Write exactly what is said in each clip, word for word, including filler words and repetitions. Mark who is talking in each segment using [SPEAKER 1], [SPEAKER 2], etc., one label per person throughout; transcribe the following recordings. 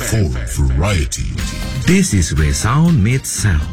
[SPEAKER 1] for variety.
[SPEAKER 2] This is where sound meets sound.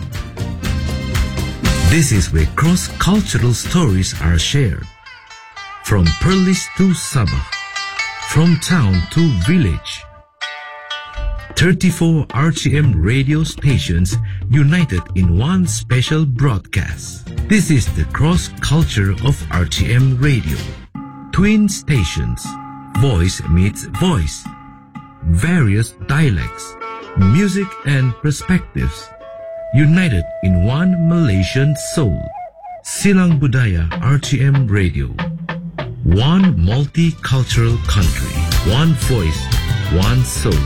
[SPEAKER 2] This is where cross-cultural stories are shared. From Perlis to Sabah, from town to village. thirty-four R T M radio stations united in one special broadcast. This is the cross-culture of R T M Radio. Twin stations, voice meets voice. Various dialects, music and perspectives, united in one Malaysian soul. Silang Budaya R T M Radio. One multicultural country, one voice, one soul.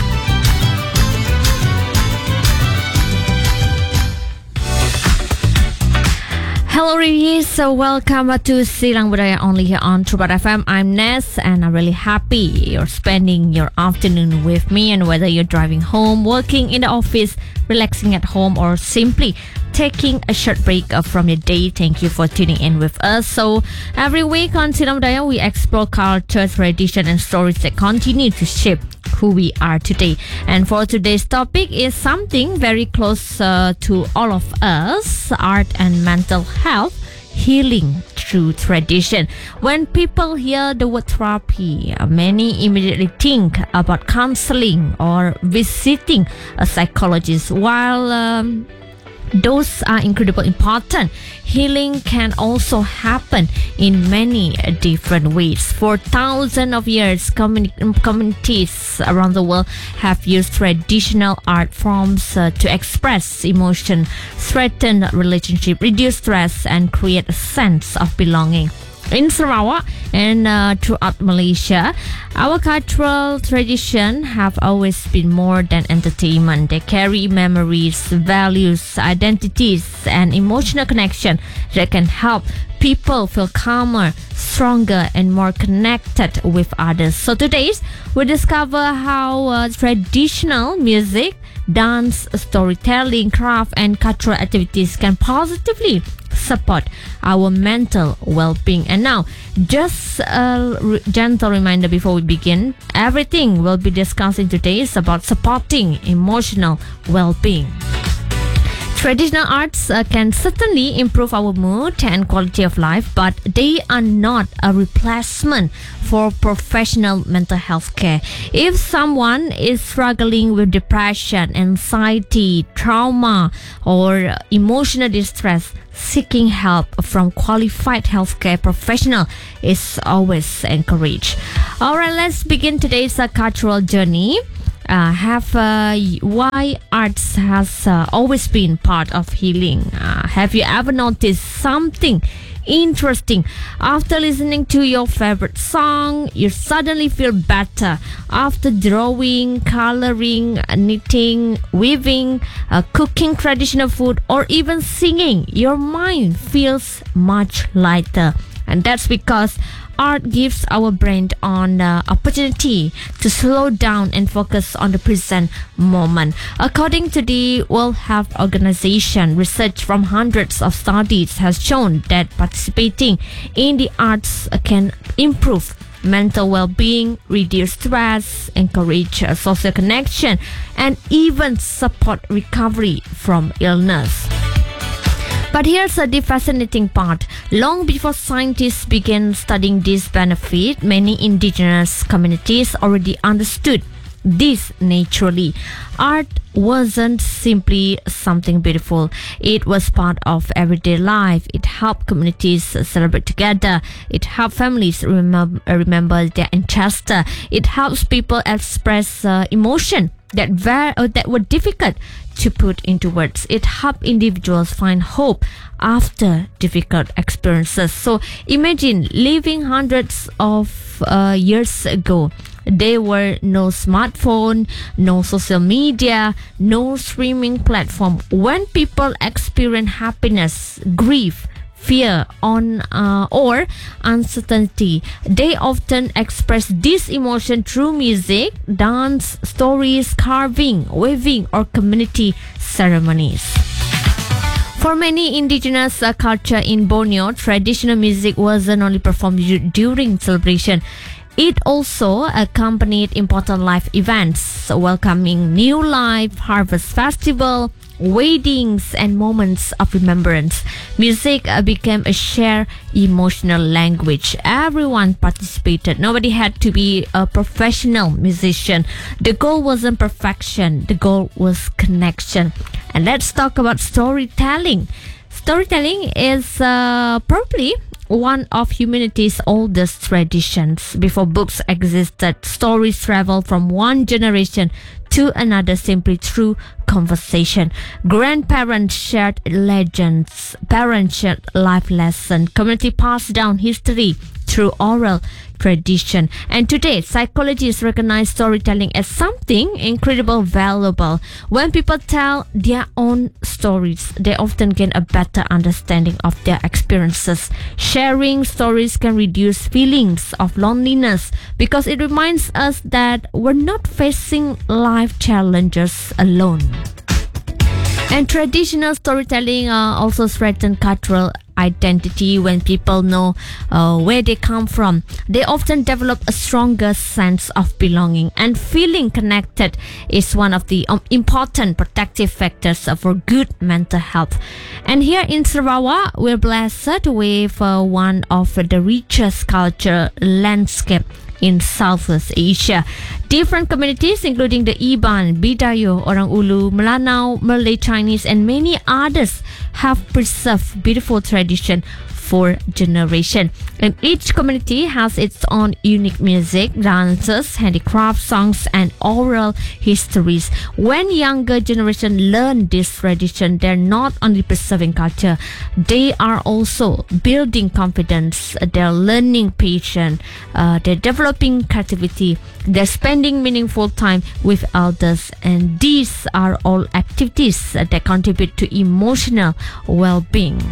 [SPEAKER 3] Hello, reviews. So welcome to Silang Budaya only here on Trubat F M. I'm Ness, and I'm really happy you're spending your afternoon with me. And whether you're driving home, working in the office, relaxing at home, or simply taking a short break from your day, thank you for tuning in with us. So every week on Silang Budaya, we explore culture, tradition, and stories that continue to shape who we are today. And for today's topic is something very close uh, to all of us: art and mental health, healing through tradition. When people hear the word therapy, uh, many immediately think about counseling or visiting a psychologist. While um, those are incredibly important, healing can also happen in many different ways. For thousands of years, communi- communities around the world have used traditional art forms uh, to express emotion, strengthen relationship, reduce stress, and create a sense of belonging. In Sarawak and uh, throughout Malaysia, our cultural tradition have always been more than entertainment. They carry memories, values, identities, and emotional connection that can help people feel calmer, stronger, and more connected with others. So today, we discover how uh, traditional music, dance, storytelling, craft, and cultural activities can positively support our mental well-being. And now, just a re- gentle reminder before we begin, everything we'll be discussing today is about supporting emotional well-being. Traditional arts uh, can certainly improve our mood and quality of life, but they are not a replacement for professional mental health care. If someone is struggling with depression, anxiety, trauma, or emotional distress, seeking help from qualified healthcare professional is always encouraged. Alright, let's begin today's uh, cultural journey. Uh, have uh, why arts has uh, always been part of healing. Uh, have you ever noticed something interesting? After listening to your favorite song, you suddenly feel better. After drawing, coloring, knitting, weaving, uh, cooking traditional food, or even singing, your mind feels much lighter. And that's because art gives our brain an uh, opportunity to slow down and focus on the present moment. According to the World Health Organization, research from hundreds of studies has shown that participating in the arts can improve mental well-being, reduce stress, encourage uh, social connection, and even support recovery from illness. But here's the fascinating part. Long before scientists began studying this benefit, many indigenous communities already understood this naturally. Art wasn't simply something beautiful. It was part of everyday life. It helped communities celebrate together. It helped families remember, remember their ancestors. It helps people express uh, emotion that, ver- uh, that were difficult to put into words. It helps individuals find hope after difficult experiences. So imagine living hundreds of uh, years ago. There were no smartphone, no social media, no streaming platform. When people experience happiness, grief, fear, on uh, or uncertainty, they often express this emotion through music, dance, stories, carving, weaving, or community ceremonies. For many indigenous uh, culture in Borneo, traditional music wasn't only performed during celebration. It also accompanied important life events, welcoming New Life, Harvest Festival, weddings, and moments of remembrance. Music uh, became a shared emotional language. Everyone participated. Nobody had to be a professional musician. The goal wasn't perfection. The goal was connection. And let's talk about storytelling. Storytelling is uh, probably one of humanity's oldest traditions. Before books existed, stories traveled from one generation to another simply through conversation. Grandparents shared legends, parents shared life lessons, community passed down history through oral tradition. And today, psychologists recognize storytelling as something incredibly valuable. When people tell their own stories, they often gain a better understanding of their experiences. Sharing stories can reduce feelings of loneliness because it reminds us that we're not facing life challenges alone. And traditional storytelling uh, also strengthens cultural identity. When people know uh, where they come from, they often develop a stronger sense of belonging, and feeling connected is one of the um, important protective factors uh, for good mental health. And here in Sarawak, we're blessed with uh, one of the richest culture landscape in Southeast Asia. Different communities including the Iban, Bidayo, Orang Ulu, Melanau, Malay Chinese, and many others have preserved beautiful tradition for generation. And each community has its own unique music, dances, handicraft, songs, and oral histories. When younger generation learn this tradition, they're not only preserving culture, they are also building confidence, they're learning patience, uh, they're developing creativity, they're spending meaningful time with elders, and these are all activities that contribute to emotional well-being.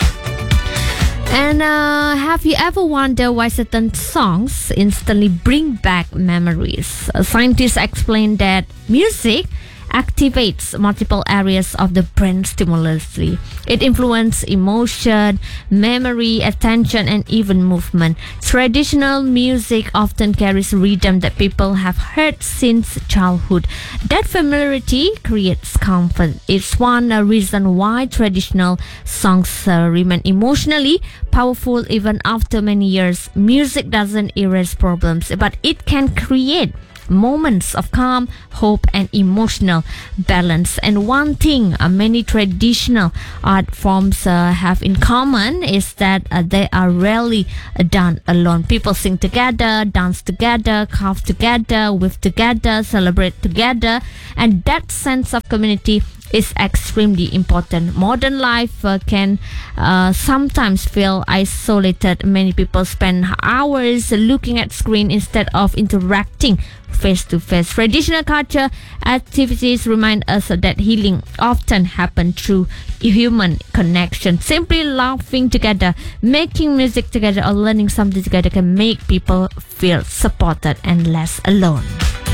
[SPEAKER 3] And uh, have you ever wondered why certain songs instantly bring back memories? Uh, scientists explain that music activates multiple areas of the brain stimulously. It influences emotion, memory, attention, and even movement. Traditional music often carries rhythm that people have heard since childhood. That familiarity creates comfort. It's one uh, reason why traditional songs uh, remain emotionally powerful even after many years. Music doesn't erase problems, but it can create moments of calm, hope, and emotional balance. And one thing uh, many traditional art forms uh, have in common is that uh, they are rarely uh, done alone. People sing together, dance together, carve together, weave together, celebrate together, and that sense of community is extremely important. Modern life uh, can uh, sometimes feel isolated. Many people spend hours looking at screen instead of interacting face to face. Traditional culture activities remind us that healing often happens through human connection. Simply laughing together, making music together, or learning something together can make people feel supported and less alone.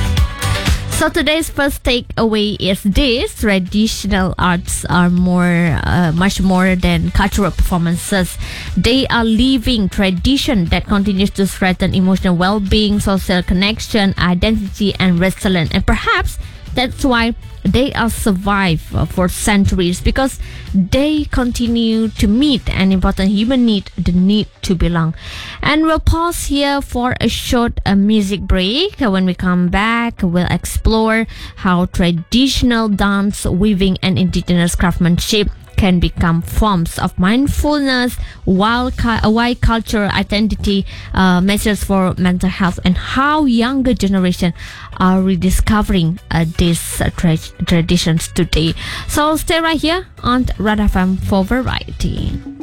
[SPEAKER 3] So today's first takeaway is this: traditional arts are more, uh, much more than cultural performances. They are living tradition that continues to strengthen emotional well-being, social connection, identity, and resilience. And perhaps that's why they are survive for centuries, because they continue to meet an important human need, the need to belong. And we'll pause here for a short uh, music break. When we come back, we'll explore how traditional dance, weaving, and indigenous craftsmanship can become forms of mindfulness, while cu- why cultural identity uh, matters for mental health, and how younger generation are rediscovering uh, these uh, tra- traditions today. So stay right here on Red F M for variety.